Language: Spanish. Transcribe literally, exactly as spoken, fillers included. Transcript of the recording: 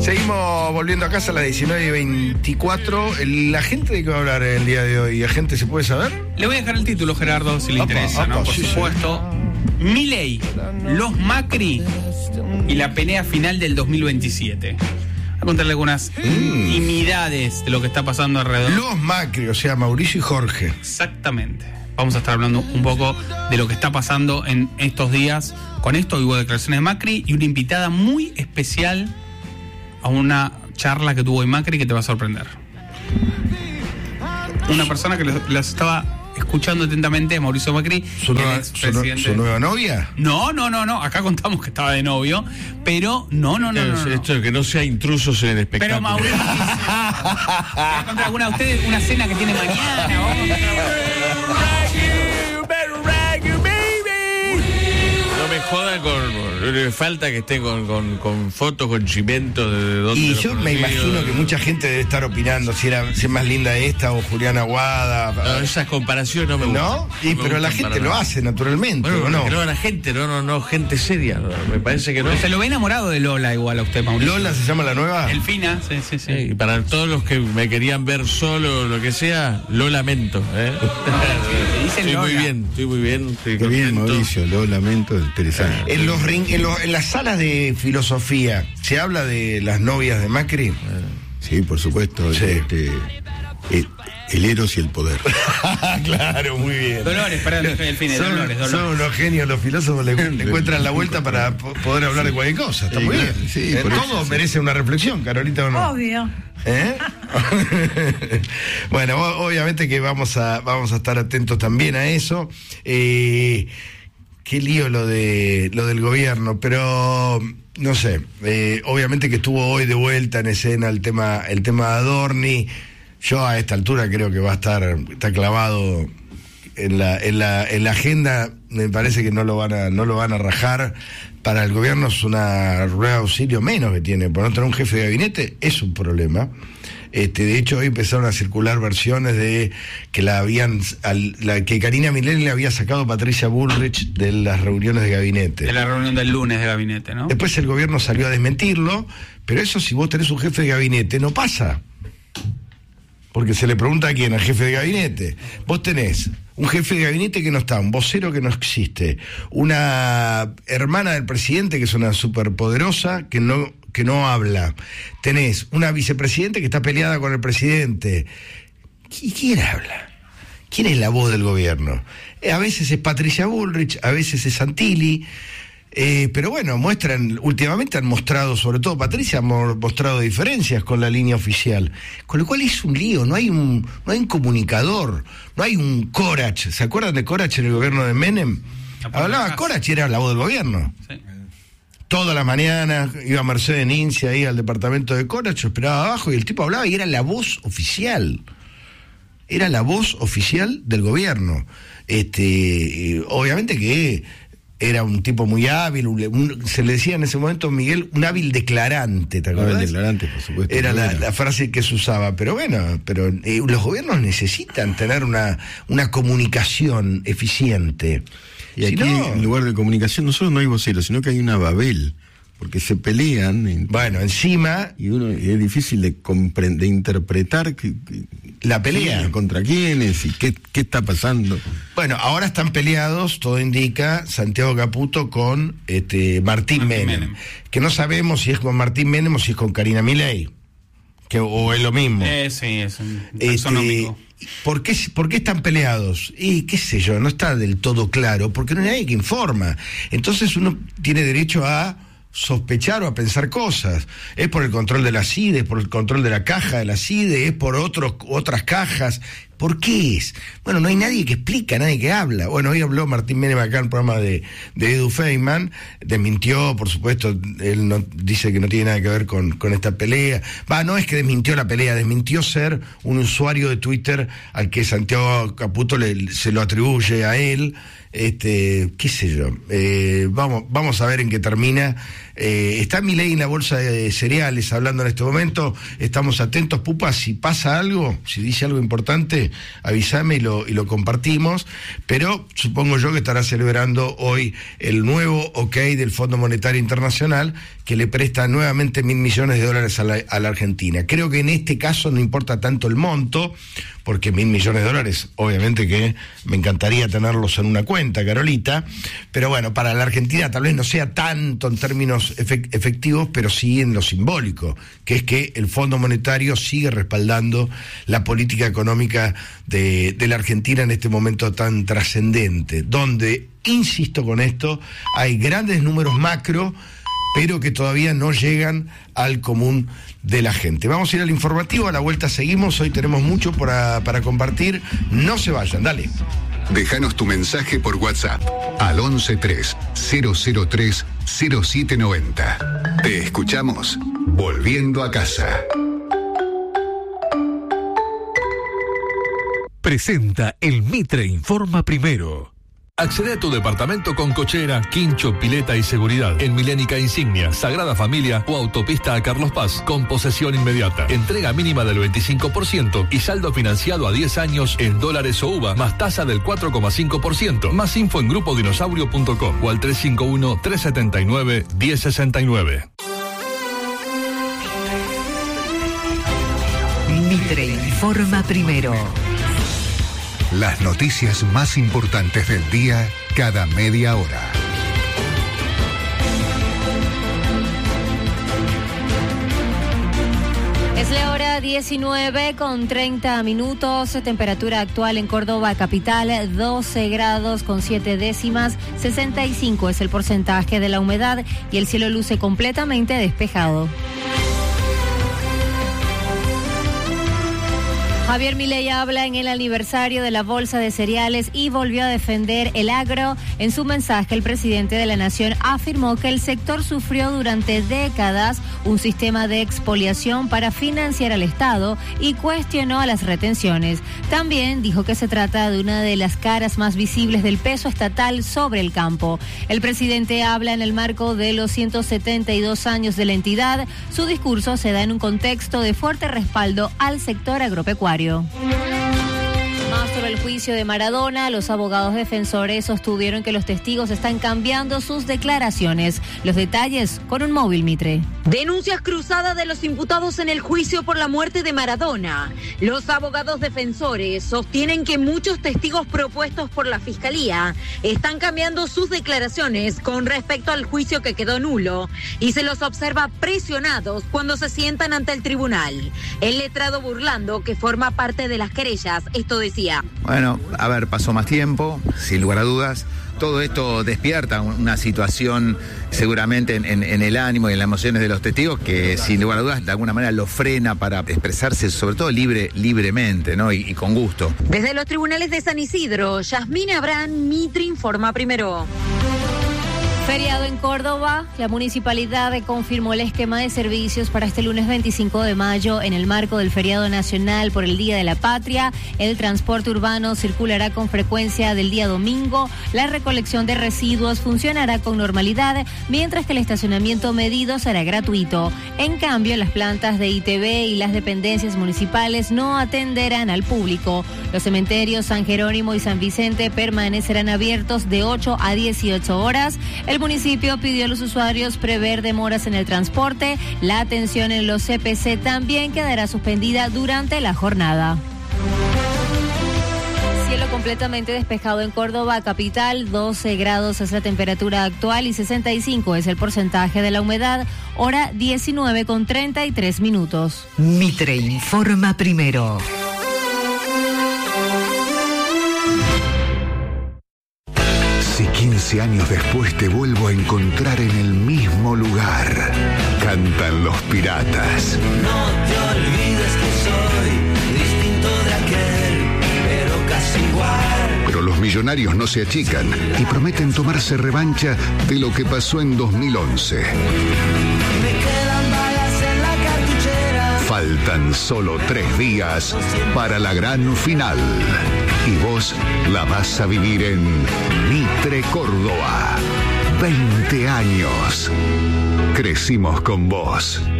Seguimos volviendo a casa a las diecinueve y veinticuatro. ¿La gente de qué va a hablar el día de hoy? ¿La gente se puede saber? Le voy a dejar el título, Gerardo, si le Opa, interesa, opa, ¿no? Por sí, supuesto. Sí. Milei, los Macri y la pelea final del dos mil veintisiete. Voy a contarle algunas mm. intimidades de lo que está pasando alrededor. Los Macri, o sea, Mauricio y Jorge. Exactamente. Vamos a estar hablando un poco de lo que está pasando en estos días. Con esto hubo declaraciones de Macri y una invitada muy especial a una charla que tuvo hoy Macri que te va a sorprender. Una persona que los estaba escuchando atentamente, Mauricio Macri, ¿Su nueva, su, ¿Su nueva novia? No, no, no, no. Acá contamos que estaba de novio, pero no, no, no. no, no. Esto de que no sea intrusos en el espectáculo. Pero Mauricio, ¿voy a contar alguna de ustedes una cena que tiene mañana? Vamos a No me jodan con... Le falta que esté con, con, con fotos, con chimentos de dónde. Y yo me imagino que mucha gente debe estar opinando si era si es más linda esta o Juliana Aguada. No, esas comparaciones no me gustan. ¿No? Y, no pero la gente lo hace naturalmente, bueno, ¿no? No, la gente, no, no, no, gente seria. No, me parece que no. Se lo ve enamorado de Lola igual a usted, Mauricio. ¿Lola se llama la nueva? Elfina, sí, sí, sí. Y para todos los que me querían ver solo o lo que sea, lo lamento. ¿eh? Estoy Lola. muy bien, estoy muy bien. Estoy Qué bien, Mauricio, lo lamento, interesante. En los ring, en, los, en las salas de filosofía, ¿se habla de las novias de Macri? Sí, por supuesto. Sí. Este, el, el Eros y el poder. Claro, muy bien. Dolores, perdón, el fin de son, Dolores, Dolores. Son unos genios los filósofos, le, le encuentran la vuelta para po- poder hablar de cualquier cosa. Está Sí, muy claro, bien. sí, Eh, por todo eso, merece una reflexión, Carolita, ¿o no? Obvio. ¿Eh? Bueno, o- obviamente que vamos a, vamos a estar atentos también a eso. Eh, qué lío lo de lo del gobierno, pero no sé, eh, obviamente que estuvo hoy de vuelta en escena el tema, el tema de Adorni. Yo a esta altura creo que va a estar, está clavado en la, en la, en la agenda. Me parece que no lo van a, no lo van a rajar. Para el gobierno es una rueda de auxilio menos que tiene. Por no tener un jefe de gabinete es un problema. Este, de hecho, hoy empezaron a circular versiones de que la habían, al, la, que Karina Milei le había sacado a Patricia Bullrich de las reuniones de gabinete. De la reunión del lunes de gabinete, ¿no? Después el gobierno salió a desmentirlo, pero eso si vos tenés un jefe de gabinete no pasa. Porque se le pregunta a quién, al jefe de gabinete. Vos tenés un jefe de gabinete que no está, un vocero que no existe, una hermana del presidente que es una superpoderosa que no, que no habla. Tenés una vicepresidente que está peleada con el presidente. ¿Y quién habla? ¿Quién es la voz del gobierno? A veces es Patricia Bullrich, a veces es Santilli. Eh, pero bueno, muestran, últimamente han mostrado, sobre todo Patricia, ha mostrado diferencias con la línea oficial, con lo cual es un lío, no hay un, no hay un comunicador, no hay un Corach. ¿Se acuerdan de Corach en el gobierno de Menem? Hablaba Corach y era la voz del gobierno. Sí. Toda la mañana iba Mercedes Nincia ahí al departamento de Corach, esperaba abajo y el tipo hablaba y era la voz oficial. Era la voz oficial del gobierno. Este, obviamente que era un tipo muy hábil, un, un, se le decía en ese momento, Miguel, un hábil declarante, ¿te acuerdas? Hábil declarante, por supuesto. Era la, la frase que se usaba, pero bueno, pero eh, los gobiernos necesitan tener una, una comunicación eficiente. Y aquí, si no, en lugar de comunicación, no solo no hay vocero, sino que hay una Babel, porque se pelean. En, bueno, encima... Y uno y es difícil de comprender, de interpretar que, que, la pelea. ¿Quién, contra quiénes y qué, qué está pasando? Bueno, ahora están peleados, todo indica, Santiago Caputo con este Martín, Martín Menem, Menem, que no sabemos si es con Martín Menem o si es con Karina Milei, que o es lo mismo. Eh, sí, es un taxonómico. Este, ¿por qué, ¿Por qué están peleados? Y qué sé yo, no está del todo claro, porque no hay nadie que informa. Entonces uno tiene derecho a sospechar o a pensar cosas. Es por el control de la CIDE, es por el control de la caja de la CIDE, es por otros, otras cajas. ¿Por qué es? Bueno, no hay nadie que explica, nadie que habla. Bueno, hoy habló Martín Menem acá en el programa de, de Edu Feynman, desmintió, por supuesto, él no, dice que no tiene nada que ver con, con esta pelea. Va, no es que desmintió la pelea, desmintió ser un usuario de Twitter al que Santiago Caputo le, se lo atribuye a él. Este, qué sé yo, eh, vamos, vamos a ver en qué termina. Eh, está Milei en la bolsa de cereales hablando en este momento. Estamos atentos, Pupa. Si pasa algo, si dice algo importante, avísame y lo, y lo compartimos. Pero supongo yo que estará celebrando hoy el nuevo ok del Fondo Monetario Internacional, que le presta nuevamente mil millones de dólares a la, a la Argentina. Creo que en este caso no importa tanto el monto, porque mil millones de dólares, obviamente que me encantaría tenerlos en una cuenta, Carolita, pero bueno, para la Argentina tal vez no sea tanto en términos efect- efectivos, pero sí en lo simbólico, que es que el Fondo Monetario sigue respaldando la política económica de, de la Argentina en este momento tan trascendente, donde, insisto con esto, hay grandes números macro, pero que todavía no llegan al común de la gente. Vamos a ir al informativo, a la vuelta seguimos, hoy tenemos mucho para, para compartir, no se vayan, dale. Déjanos tu mensaje por WhatsApp al once tres cero cero tres cero siete noventa. Te escuchamos volviendo a casa. Presenta el Mitre Informa Primero. Accede a tu departamento con cochera, quincho, pileta y seguridad en Milénica Insignia, Sagrada Familia o Autopista a Carlos Paz con posesión inmediata. Entrega mínima del veinticinco por ciento y saldo financiado a diez años en dólares o U V A más tasa del cuatro coma cinco por ciento. Más info en grupo dinosaurio punto com o al tres cinco uno, tres siete nueve, uno cero seis nueve. Mitre Informa Primero. Las noticias más importantes del día cada media hora. Es la hora diecinueve con treinta minutos, temperatura actual en Córdoba capital doce grados con siete décimas, sesenta y cinco es el porcentaje de la humedad y el cielo luce completamente despejado. Javier Milei habla en el aniversario de la Bolsa de Cereales y volvió a defender el agro. En su mensaje, el presidente de la Nación afirmó que el sector sufrió durante décadas un sistema de expoliación para financiar al Estado y cuestionó a las retenciones. También dijo que se trata de una de las caras más visibles del peso estatal sobre el campo. El presidente habla en el marco de los ciento setenta y dos años de la entidad. Su discurso se da en un contexto de fuerte respaldo al sector agropecuario. Más sobre el juicio de Maradona, los abogados defensores sostuvieron que los testigos están cambiando sus declaraciones. Los detalles con un móvil, Mitre. Denuncias cruzadas de los imputados en el juicio por la muerte de Maradona. Los abogados defensores sostienen que muchos testigos propuestos por la Fiscalía están cambiando sus declaraciones con respecto al juicio que quedó nulo y se los observa presionados cuando se sientan ante el tribunal. El letrado Burlando, que forma parte de las querellas, esto decía. Bueno, a ver, pasó más tiempo, sin lugar a dudas. Todo esto despierta una situación seguramente en, en, en el ánimo y en las emociones de los testigos que sin lugar a dudas de alguna manera lo frena para expresarse sobre todo libre, libremente, ¿no? Y, y con gusto. Desde los tribunales de San Isidro, Yasmín Abraham, Mitre Informa Primero. Feriado en Córdoba, la municipalidad confirmó el esquema de servicios para este lunes veinticinco de mayo en el marco del feriado nacional por el Día de la Patria. El transporte urbano circulará con frecuencia del día domingo, la recolección de residuos funcionará con normalidad, mientras que el estacionamiento medido será gratuito. En cambio, las plantas de I T B y las dependencias municipales no atenderán al público. Los cementerios San Jerónimo y San Vicente permanecerán abiertos de ocho a dieciocho horas. El municipio pidió a los usuarios prever demoras en el transporte. La atención en los C P C también quedará suspendida durante la jornada. Cielo completamente despejado en Córdoba capital, doce grados es la temperatura actual y sesenta y cinco es el porcentaje de la humedad. Hora diecinueve con treinta y tres minutos. Mitre Informa Primero. Si quince años después te vuelvo a encontrar en el mismo lugar, cantan los Piratas. No te olvides que soy distinto de aquel, pero casi igual. Pero los millonarios no se achican y prometen tomarse revancha de lo que pasó en dos mil once. Me quedan balas en la cartuchera. Faltan solo tres días para la gran final. Y vos la vas a vivir en Mitre Córdoba. veinte años. Crecimos con vos.